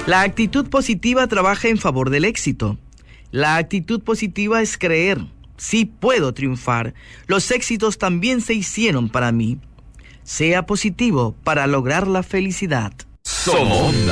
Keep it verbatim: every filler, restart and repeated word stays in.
La actitud positiva trabaja en favor del éxito. La actitud positiva es creer, sí puedo triunfar. Los éxitos también se hicieron para mí. Sea positivo para lograr la felicidad. Somos